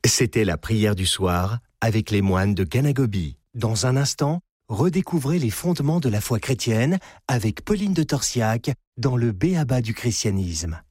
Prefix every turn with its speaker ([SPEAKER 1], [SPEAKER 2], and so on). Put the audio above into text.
[SPEAKER 1] C'était la prière du soir avec les moines de Ganagobi. Dans un instant, redécouvrez les fondements de la foi chrétienne avec Pauline de Torsiac dans le B.A.B.A. du christianisme.